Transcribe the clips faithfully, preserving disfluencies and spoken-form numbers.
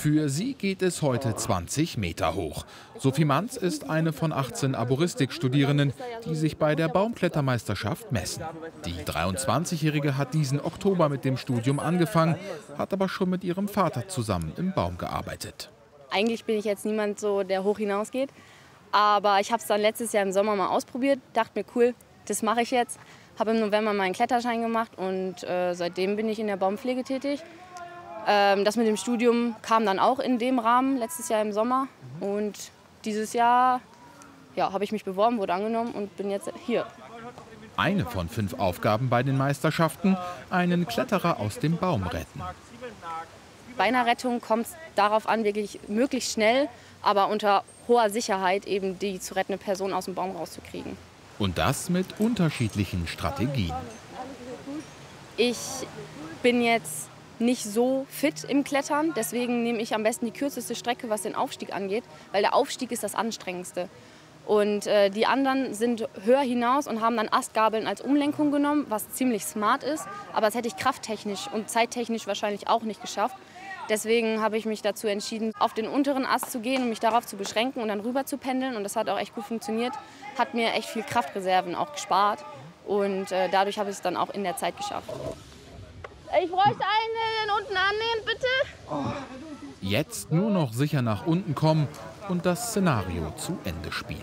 Für sie geht es heute zwanzig Meter hoch. Sophie Manz ist eine von achtzehn Arboristik-Studierenden, die sich bei der Baumklettermeisterschaft messen. Die dreiundzwanzigjährige hat diesen Oktober mit dem Studium angefangen, hat aber schon mit ihrem Vater zusammen im Baum gearbeitet. Eigentlich bin ich jetzt niemand, so, der hoch hinausgeht. Aber ich habe es dann letztes Jahr im Sommer mal ausprobiert, dachte mir, cool, das mache ich jetzt. Habe im November meinen Kletterschein gemacht und äh, seitdem bin ich in der Baumpflege tätig. Ähm, das mit dem Studium kam dann auch in dem Rahmen, letztes Jahr im Sommer. Und dieses Jahr ja, habe ich mich beworben, wurde angenommen und bin jetzt hier. Eine von fünf Aufgaben bei den Meisterschaften, einen Kletterer aus dem Baum retten. Bei einer Rettung kommt es darauf an, wirklich möglichst schnell, aber unter hoher Sicherheit eben die zu rettende Person aus dem Baum rauszukriegen. Und das mit unterschiedlichen Strategien. Ich bin jetzt nicht so fit im Klettern, deswegen nehme ich am besten die kürzeste Strecke, was den Aufstieg angeht, weil der Aufstieg ist das Anstrengendste. Und äh, die anderen sind höher hinaus und haben dann Astgabeln als Umlenkung genommen, was ziemlich smart ist, aber das hätte ich krafttechnisch und zeittechnisch wahrscheinlich auch nicht geschafft. Deswegen habe ich mich dazu entschieden, auf den unteren Ast zu gehen und mich darauf zu beschränken und dann rüber zu pendeln. Und das hat auch echt gut funktioniert, hat mir echt viel Kraftreserven auch gespart. Und äh, dadurch habe ich es dann auch in der Zeit geschafft. Ich bräuchte einen, der den unten annähnt, bitte. Jetzt nur noch sicher nach unten kommen und das Szenario zu Ende spielen.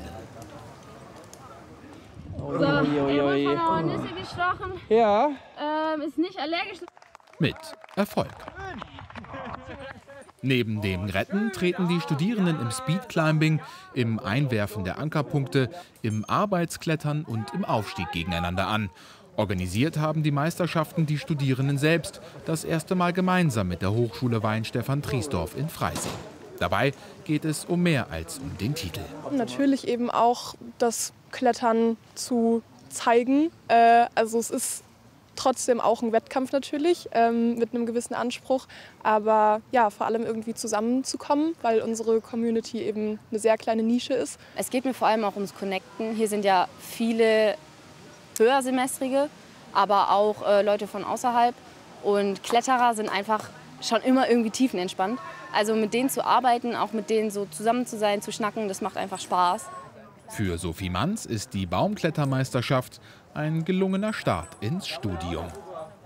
So, er wurde von der Hornisse gestochen. Ja. Ähm, ist nicht allergisch. Mit Erfolg. Neben dem Retten treten die Studierenden im Speedclimbing, im Einwerfen der Ankerpunkte, im Arbeitsklettern und im Aufstieg gegeneinander an. Organisiert haben die Meisterschaften die Studierenden selbst, das erste Mal gemeinsam mit der Hochschule Weihenstephan-Triesdorf in Freising. Dabei geht es um mehr als um den Titel. Natürlich eben auch das Klettern zu zeigen. Äh, also es ist trotzdem auch ein Wettkampf natürlich, ähm, mit einem gewissen Anspruch. Aber ja, vor allem irgendwie zusammenzukommen, weil unsere Community eben eine sehr kleine Nische ist. Es geht mir vor allem auch ums Connecten. Hier sind ja viele Höhersemestrige, aber auch äh, Leute von außerhalb. Und Kletterer sind einfach schon immer irgendwie tiefenentspannt. Also mit denen zu arbeiten, auch mit denen so zusammen zu sein, zu schnacken, das macht einfach Spaß. Für Sophie Manz ist die Baumklettermeisterschaft ein gelungener Start ins Studium.